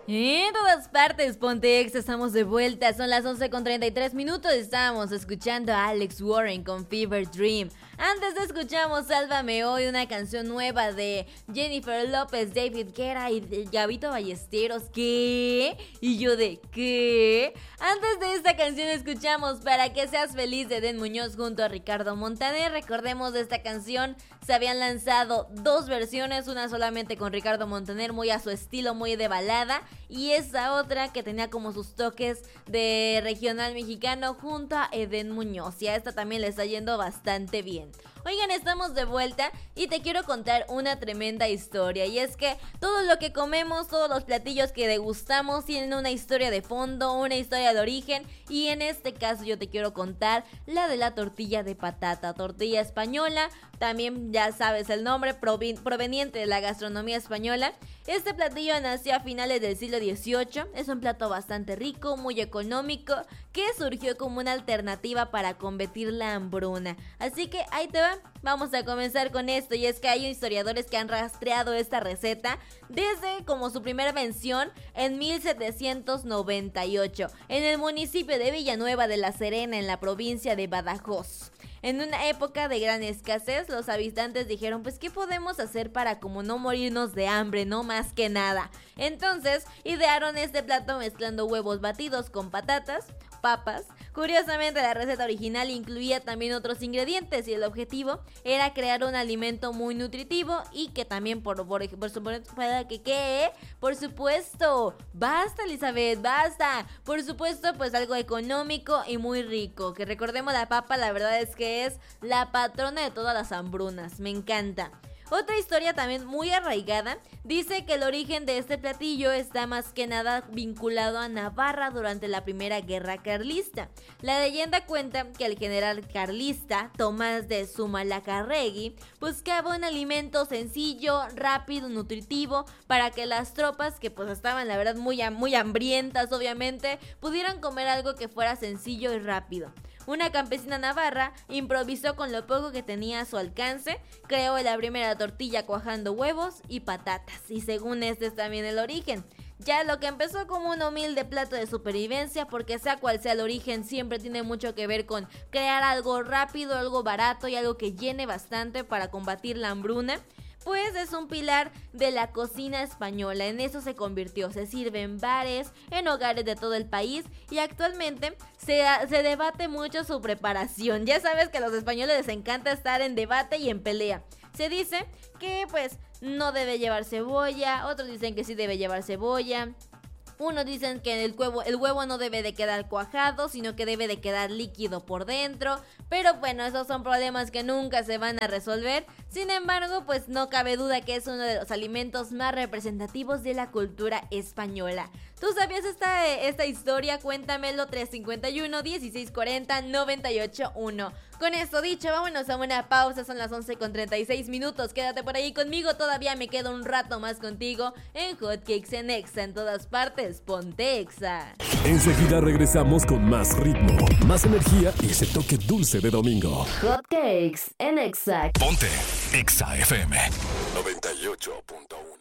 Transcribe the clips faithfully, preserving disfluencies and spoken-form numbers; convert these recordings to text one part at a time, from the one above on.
En todas partes, Ponte Exa, estamos de vuelta, son las once con treinta y tres minutos, estamos escuchando a Alex Warren con Fever Dream. Antes de escuchamos Sálvame Hoy, una canción nueva de Jennifer López, David Guetta y de Gabito Ballesteros. ¿Qué? Y yo de ¿qué? Antes de esta canción escuchamos Para que seas feliz de Edén Muñoz junto a Ricardo Montaner. Recordemos, de esta canción se habían lanzado dos versiones, una solamente con Ricardo Montaner, muy a su estilo, muy de balada, y esa otra que tenía como sus toques de regional mexicano junto a Edén Muñoz, y a esta también le está yendo bastante bien. Oigan, estamos de vuelta y te quiero contar una tremenda historia, y es que todo lo que comemos, todos los platillos que degustamos tienen una historia de fondo, una historia de origen, y en este caso yo te quiero contar la de la tortilla de patata, tortilla española, también ya sabes el nombre, proveniente de la gastronomía española. Este platillo nació a finales del siglo dieciocho, es un plato bastante rico, muy económico, que surgió como una alternativa para combatir la hambruna. Así que ahí te va, vamos a comenzar con esto, y es que hay historiadores que han rastreado esta receta desde como su primera mención en mil setecientos noventa y ocho, en el municipio de Villanueva de la Serena, en la provincia de Badajoz. En una época de gran escasez, los habitantes dijeron, pues ¿qué podemos hacer para como no morirnos de hambre, no más que nada? Entonces, idearon este plato mezclando huevos batidos con patatas, papas. Curiosamente, la receta original incluía también otros ingredientes, y el objetivo era crear un alimento muy nutritivo y que también por, por, por supuesto, para que ¿qué? Por supuesto, basta Elizabeth, basta. Por supuesto, pues algo económico y muy rico, que recordemos, la papa la verdad es que es la patrona de todas las hambrunas, me encanta. Otra historia también muy arraigada dice que el origen de este platillo está más que nada vinculado a Navarra durante la primera guerra carlista. La leyenda cuenta que el general carlista Tomás de Zumalacárregui buscaba un alimento sencillo, rápido, nutritivo, para que las tropas, que pues estaban la verdad muy, muy hambrientas obviamente, pudieran comer algo que fuera sencillo y rápido. Una campesina navarra improvisó con lo poco que tenía a su alcance, creó la primera tortilla cuajando huevos y patatas, y según este es también el origen. Ya lo que empezó como un humilde plato de supervivencia, porque sea cual sea el origen, siempre tiene mucho que ver con crear algo rápido, algo barato y algo que llene bastante para combatir la hambruna. Pues es un pilar de la cocina española, en eso se convirtió, se sirve en bares, en hogares de todo el país, y actualmente se, se debate mucho su preparación. Ya sabes que a los españoles les encanta estar en debate y en pelea. Se dice que pues no debe llevar cebolla, otros dicen que sí debe llevar cebolla. Unos dicen que el huevo, el huevo no debe de quedar cuajado, sino que debe de quedar líquido por dentro. Pero bueno, esos son problemas que nunca se van a resolver. Sin embargo, pues no cabe duda que es uno de los alimentos más representativos de la cultura española. ¿Tú sabías esta, esta historia? Cuéntamelo, tres cinco uno, dieciséis cuarenta, noventa y ocho uno. Con esto dicho, vámonos a una pausa, son las once con treinta y seis minutos. Quédate por ahí conmigo, todavía me queda un rato más contigo en Hotcakes en Exa, en todas partes, Ponte Exa. Enseguida regresamos con más ritmo, más energía y ese toque dulce de domingo. Hotcakes en Exa. Ponte Exa F M noventa y ocho punto uno.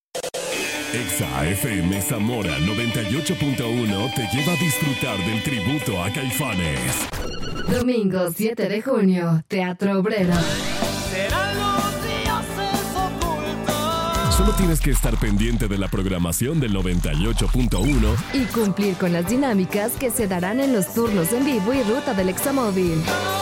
Exa F M Zamora noventa y ocho punto uno te lleva a disfrutar del tributo a Caifanes. Domingo siete de junio, Teatro Obrero. Serán los dioses ocultos. Solo tienes que estar pendiente de la programación del noventa y ocho punto uno y cumplir con las dinámicas que se darán en los turnos en vivo y ruta del Examóvil.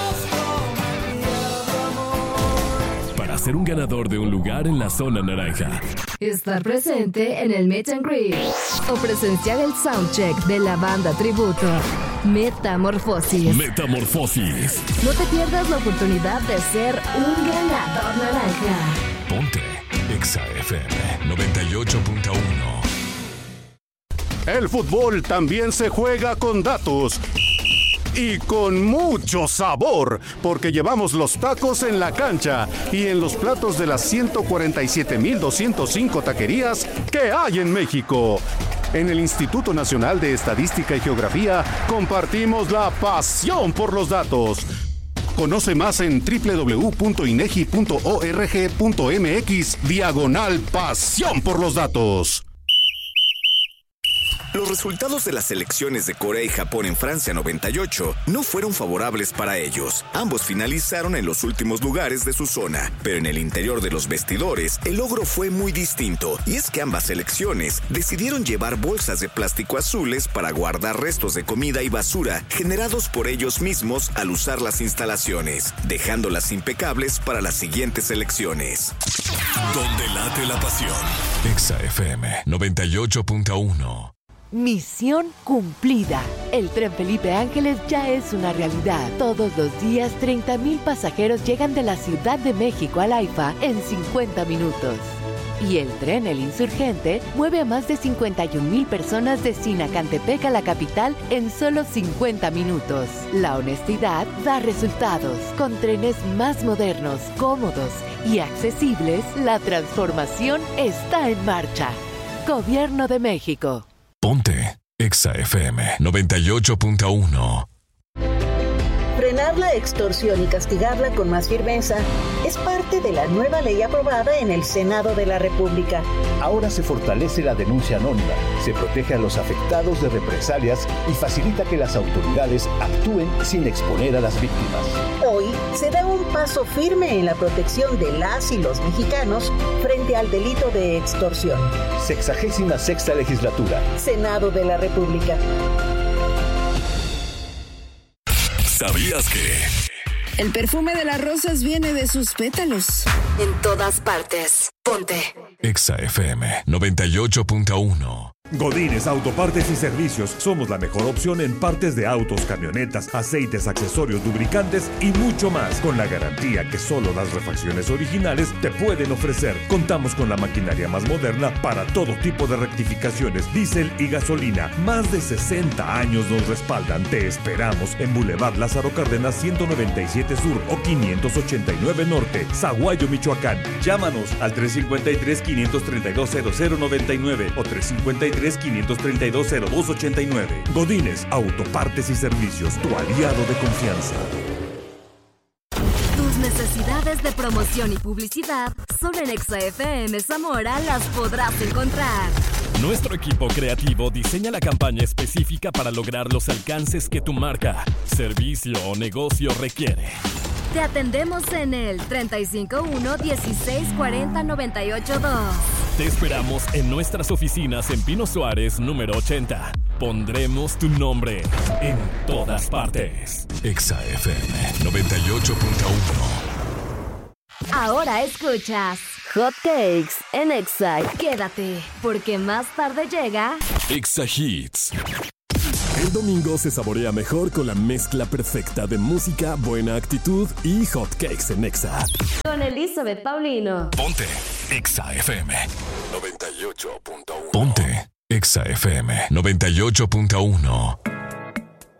Para ser un ganador de un lugar en la zona naranja. Estar presente en el Meet and Greet o presenciar el soundcheck de la banda tributo Metamorfosis. Metamorfosis. No te pierdas la oportunidad de ser un ganador naranja. Ponte Exa F M noventa y ocho punto uno. El fútbol también se juega con datos. Y con mucho sabor, porque llevamos los tacos en la cancha y en los platos de las ciento cuarenta y siete mil doscientos cinco taquerías que hay en México. En el Instituto Nacional de Estadística y Geografía compartimos la pasión por los datos. Conoce más en doble u doble u doble u punto inegi punto org punto mx diagonal pasión por los datos. Los resultados de las selecciones de Corea y Japón en Francia noventa y ocho no fueron favorables para ellos. Ambos finalizaron en los últimos lugares de su zona, pero en el interior de los vestidores el logro fue muy distinto, y es que ambas selecciones decidieron llevar bolsas de plástico azules para guardar restos de comida y basura generados por ellos mismos al usar las instalaciones, dejándolas impecables para las siguientes elecciones. Donde late la pasión. Exa F M noventa y ocho punto uno. Misión cumplida. El tren Felipe Ángeles ya es una realidad. Todos los días, treinta mil pasajeros llegan de la Ciudad de México al AIFA en cincuenta minutos. Y el tren El Insurgente mueve a más de cincuenta y un mil personas de Sinacantepec a la capital en solo cincuenta minutos. La honestidad da resultados. Con trenes más modernos, cómodos y accesibles, la transformación está en marcha. Gobierno de México. Ponte Exa F M noventa y ocho punto uno. Frenar la extorsión y castigarla con más firmeza es parte de la nueva ley aprobada en el Senado de la República. Ahora se fortalece la denuncia anónima, se protege a los afectados de represalias y facilita que las autoridades actúen sin exponer a las víctimas. Hoy se da un paso firme en la protección de las y los mexicanos frente al delito de extorsión. Sexagésima sexta legislatura. Senado de la República. ¿Sabías que? El perfume de las rosas viene de sus pétalos. En todas partes. Ponte Exa F M noventa y ocho punto uno. Godínez Autopartes y Servicios. Somos la mejor opción en partes de autos, camionetas, aceites, accesorios, lubricantes y mucho más, con la garantía que solo las refacciones originales te pueden ofrecer. Contamos con la maquinaria más moderna para todo tipo de rectificaciones, diésel y gasolina. Más de sesenta años nos respaldan. Te esperamos en Boulevard Lázaro Cárdenas ciento noventa y siete Sur o quinientos ochenta y nueve Norte, Zaguayo, Michoacán. Llámanos al tres cinco tres, cinco tres dos, cero cero nueve nueve o tres cinco tres, cinco tres dos, cero dos ocho nueve. Godínez Autopartes y Servicios, tu aliado de confianza. Tus necesidades de promoción y publicidad solo en Exa F M Zamora las podrás encontrar. Nuestro equipo creativo diseña la campaña específica para lograr los alcances que tu marca, servicio o negocio requiere. Te atendemos en el treinta y cinco uno, dieciséis cuarenta, noventa y ocho dos. Te esperamos en nuestras oficinas en Pino Suárez, número ochenta. Pondremos tu nombre en todas partes. Exa F M noventa y ocho punto uno. Ahora escuchas Hot Cakes en Exa. Quédate, porque más tarde llega Exa Hits. El domingo se saborea mejor con la mezcla perfecta de música, buena actitud y hot cakes en Exa. Con Elizabeth Paulino. Ponte Exa F M noventa y ocho punto uno. Ponte Exa F M noventa y ocho punto uno.